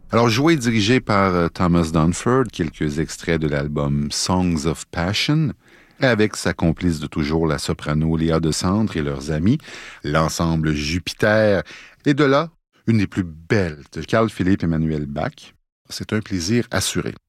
Alors, joué et dirigé par Thomas Dunford, quelques extraits de l'album Songs of Passion, avec sa complice de toujours, la soprano Léa de Sandre et leurs amis, l'ensemble Jupiter, et de là, une des plus belles de Carl Philipp Emanuel Bach. C'est un plaisir assuré.